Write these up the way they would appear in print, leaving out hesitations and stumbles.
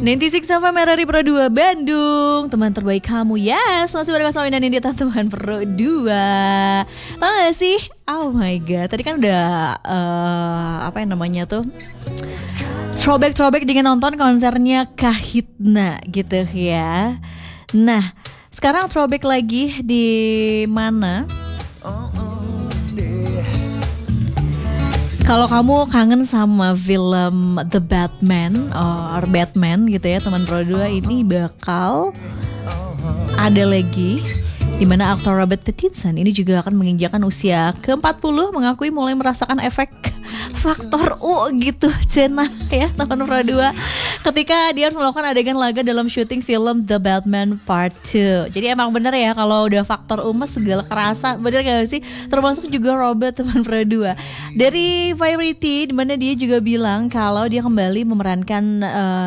96 FM RRI Pro 2 Bandung, teman terbaik kamu. Yes, masih bareng sama Indah Nindita, teman Pro 2. Tahu gak sih? Oh my god, tadi kan udah apa yang namanya tuh, throwback dengan nonton konsernya Kahitna gitu ya. Nah, sekarang throwback lagi di mana? Kalau kamu kangen sama film The Batman or Batman gitu ya, teman Pro 2, ini bakal ada lagi di mana aktor Robert Pattinson ini juga akan menginjakan usia ke-40, mengakui mulai merasakan efek faktor U gitu Cena ya, teman Pro 2, ketika dia harus melakukan adegan laga dalam syuting film The Batman Part 2. Jadi emang bener ya, kalau udah faktor U mas segala kerasa, bener gak sih? Termasuk juga Robert, teman Pro 2. Dari Variety, dimana dia juga bilang kalau dia kembali memerankan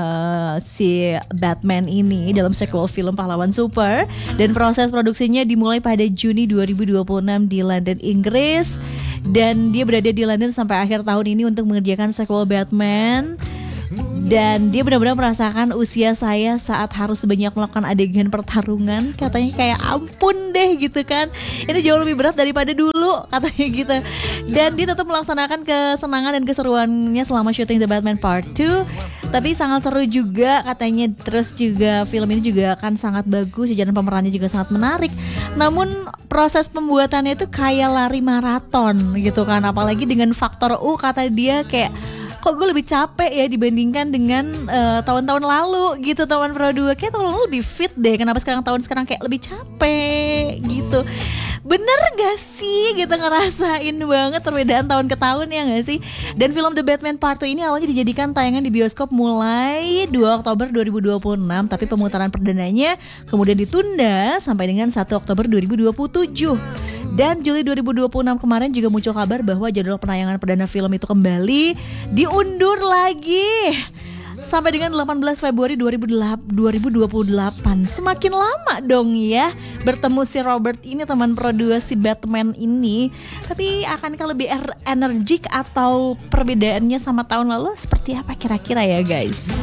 si Batman ini dalam sequel film Pahlawan Super, dan proses produksinya dimulai pada Juni 2026 di London, Inggris, dan dia berada di London sampai akhir tahun ini untuk mengerjakan sequel Batman. Dan dia benar-benar merasakan usia saya saat harus sebanyak melakukan adegan pertarungan. Katanya kayak ampun deh gitu kan, ini jauh lebih berat daripada dulu katanya gitu. Dan dia tetap melaksanakan kesenangan dan keseruannya selama syuting The Batman Part 2. Tapi sangat seru juga katanya. Terus juga film ini juga akan sangat bagus, jajaran pemerannya juga sangat menarik. Namun proses pembuatannya itu kayak lari maraton gitu kan. Apalagi dengan faktor U, kata dia kayak kok gue lebih capek ya dibandingkan dengan tahun-tahun lalu gitu, teman Pro 2. Kayak tahun lalu lebih fit deh, kenapa tahun sekarang kayak lebih capek gitu. Bener gak sih, kita ngerasain banget perbedaan tahun ke tahun ya gak sih. Dan film The Batman Part 2 ini awalnya dijadikan tayangan di bioskop mulai 2 Oktober 2026, tapi pemutaran perdananya kemudian ditunda sampai dengan 1 Oktober 2027. Dan Juli 2026 kemarin juga muncul kabar bahwa jadwal penayangan perdana film itu kembali diundur lagi sampai dengan 18 Februari 2028. Semakin lama dong ya bertemu si Robert ini, teman Pro 2, si Batman ini. Tapi akankah lebih energik atau perbedaannya sama tahun lalu seperti apa kira-kira ya guys?